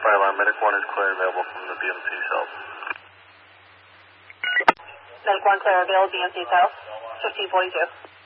Skyline, Medic 1 is clear available from the BMC South. Medic 1 clear available, BMC South, 1542.